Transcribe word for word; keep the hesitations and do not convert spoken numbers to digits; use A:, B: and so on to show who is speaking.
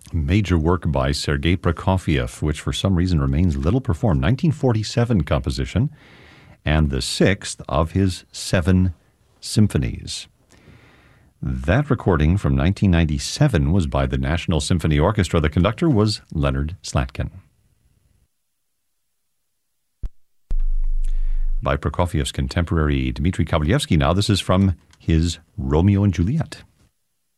A: major work by Sergei Prokofiev, which for some reason remains little performed. nineteen forty-seven composition, and the sixth of his seven symphonies. That recording from nineteen ninety-seven was by the National Symphony Orchestra. The conductor was Leonard Slatkin. By Prokofiev's contemporary Dmitri Kovalyevsky now, this is from his Romeo and Juliet.